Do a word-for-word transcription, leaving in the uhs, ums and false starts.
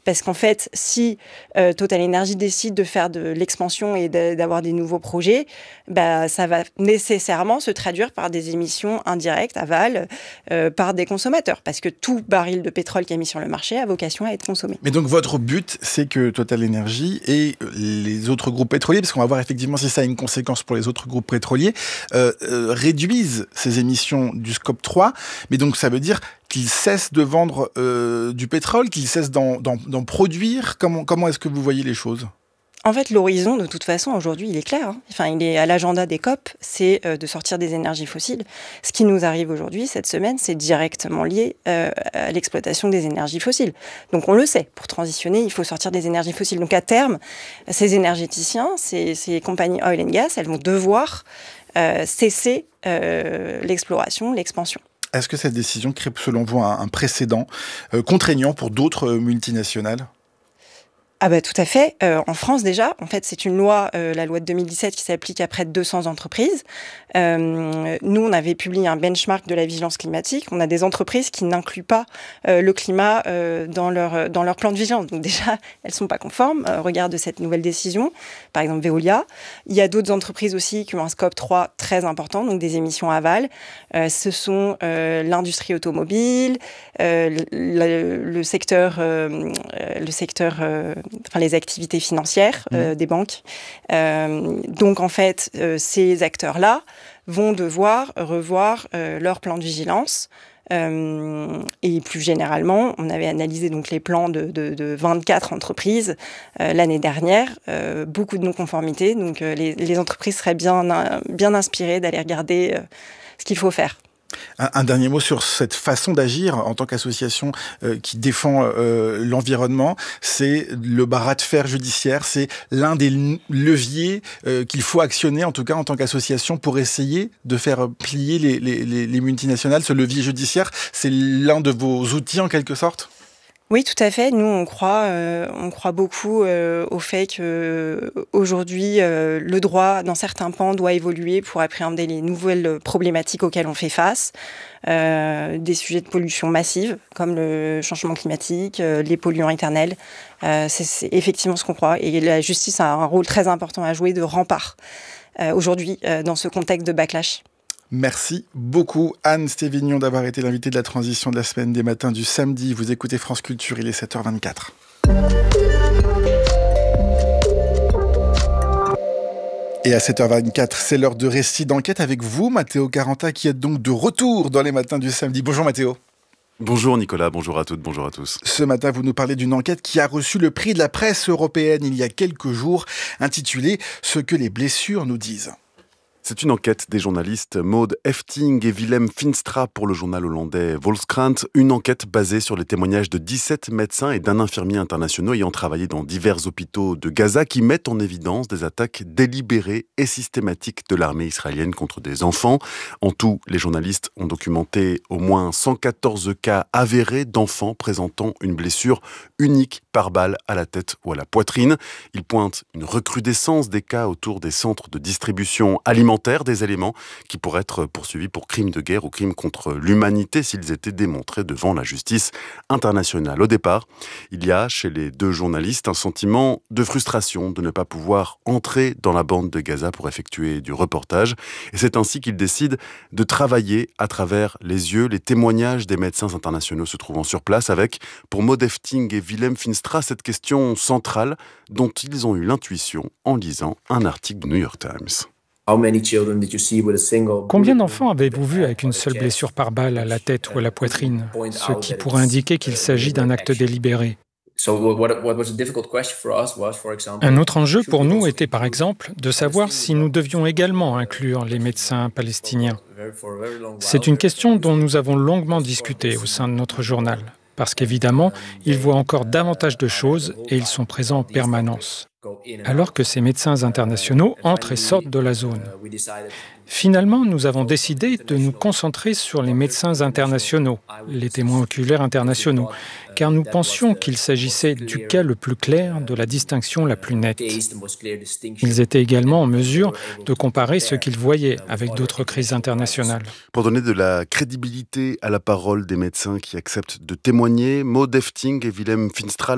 Parce qu'en fait, si euh, Total Energy décide de faire de l'expansion et de, d'avoir des nouveaux projets, bah, ça va nécessairement se traduire par des émissions indirectes, aval, euh, par des consommateurs. Parce que tout baril de pétrole qui est mis sur le marché a vocation à être consommé. Mais donc votre but, c'est que Total Energy et les autres groupes pétroliers, parce qu'on va voir effectivement si ça a une conséquence pour les autres groupes pétroliers, euh, euh, réduisent ces émissions du scope trois. Mais donc ça veut dire qu'ils cessent de vendre euh, du pétrole, qu'ils cessent d'en, d'en, d'en produire. Comment, comment est-ce que vous voyez les choses ? En fait, l'horizon, de toute façon, aujourd'hui, il est clair. Hein. Enfin, il est à l'agenda des C O P, c'est euh, de sortir des énergies fossiles. Ce qui nous arrive aujourd'hui, cette semaine, c'est directement lié euh, à l'exploitation des énergies fossiles. Donc, on le sait, pour transitionner, il faut sortir des énergies fossiles. Donc, à terme, ces énergéticiens, ces, ces compagnies oil and gas, elles vont devoir euh, cesser euh, l'exploration, l'expansion. Est-ce que cette décision crée, selon vous, un, un précédent euh, contraignant pour d'autres euh, multinationales ? Ah bah tout à fait. Euh, en France déjà, en fait, c'est une loi, euh, la loi de deux mille dix-sept, qui s'applique à près de deux cents entreprises. Euh, nous, on avait publié un benchmark de la vigilance climatique. On a des entreprises qui n'incluent pas euh, le climat euh, dans leur dans leur plan de vigilance. Donc déjà, elles sont pas conformes euh, au regard de cette nouvelle décision. Par exemple, Veolia. Il y a d'autres entreprises aussi qui ont un scope trois très important, donc des émissions aval. Euh, ce sont euh, l'industrie automobile, euh, le, le secteur, euh, le secteur euh, enfin les activités financières euh, mmh. des banques. Euh, donc en fait, euh, ces acteurs-là vont devoir revoir euh, leur plan de vigilance. Euh, et plus généralement, on avait analysé donc les plans de, de, de vingt-quatre entreprises euh, l'année dernière, euh, beaucoup de non-conformités. Donc euh, les, les entreprises seraient bien, bien inspirées d'aller regarder euh, ce qu'il faut faire. Un, un dernier mot sur cette façon d'agir en tant qu'association euh, qui défend euh, l'environnement. C'est le bras de fer judiciaire, c'est l'un des leviers euh, qu'il faut actionner, en tout cas en tant qu'association, pour essayer de faire plier les, les, les, les multinationales. Ce levier judiciaire, c'est l'un de vos outils en quelque sorte ? Oui, tout à fait. Nous, on croit, euh, on croit beaucoup euh, au fait que aujourd'hui, euh, le droit, dans certains pans, doit évoluer pour appréhender les nouvelles problématiques auxquelles on fait face. Euh, des sujets de pollution massive, comme le changement climatique, euh, les polluants éternels. Euh, c'est, c'est effectivement ce qu'on croit. Et la justice a un rôle très important à jouer de rempart euh, aujourd'hui, euh, dans ce contexte de backlash. Merci beaucoup Anne Stévignon d'avoir été l'invitée de la transition de la semaine des matins du samedi. Vous écoutez France Culture, il est sept heures vingt-quatre. Et à sept heures vingt-quatre, c'est l'heure de récit d'enquête avec vous, Matteo Caranta, qui est donc de retour dans les matins du samedi. Bonjour Matteo. Bonjour Nicolas, bonjour à toutes, bonjour à tous. Ce matin, vous nous parlez d'une enquête qui a reçu le prix de la presse européenne il y a quelques jours, intitulée « Ce que les blessures nous disent ». C'est une enquête des journalistes Maud Efting et Willem Finstra pour le journal hollandais Volkskrant. Une enquête basée sur les témoignages de dix-sept médecins et d'un infirmier international ayant travaillé dans divers hôpitaux de Gaza qui mettent en évidence des attaques délibérées et systématiques de l'armée israélienne contre des enfants. En tout, les journalistes ont documenté au moins cent quatorze cas avérés d'enfants présentant une blessure unique par balle à la tête ou à la poitrine. Ils pointent une recrudescence des cas autour des centres de distribution alimentaire, des éléments qui pourraient être poursuivis pour crimes de guerre ou crimes contre l'humanité s'ils étaient démontrés devant la justice internationale. Au départ, il y a chez les deux journalistes un sentiment de frustration de ne pas pouvoir entrer dans la bande de Gaza pour effectuer du reportage. Et c'est ainsi qu'ils décident de travailler à travers les yeux, les témoignages des médecins internationaux se trouvant sur place avec, pour Maud Efting et Willem Finstra, cette question centrale dont ils ont eu l'intuition en lisant un article du New York Times. Combien d'enfants avez-vous vu avec une seule blessure par balle à la tête ou à la poitrine, ce qui pourrait indiquer qu'il s'agit d'un acte délibéré? Un autre enjeu pour nous était par exemple de savoir si nous devions également inclure les médecins palestiniens. C'est une question dont nous avons longuement discuté au sein de notre journal, parce qu'évidemment, ils voient encore davantage de choses et ils sont présents en permanence, alors que ces médecins internationaux entrent et sortent de la zone. Finalement, nous avons décidé de nous concentrer sur les médecins internationaux, les témoins oculaires internationaux, car nous pensions qu'il s'agissait du cas le plus clair, de la distinction la plus nette. Ils étaient également en mesure de comparer ce qu'ils voyaient avec d'autres crises internationales. Pour donner de la crédibilité à la parole des médecins qui acceptent de témoigner, Maud Efting et Willem Finstra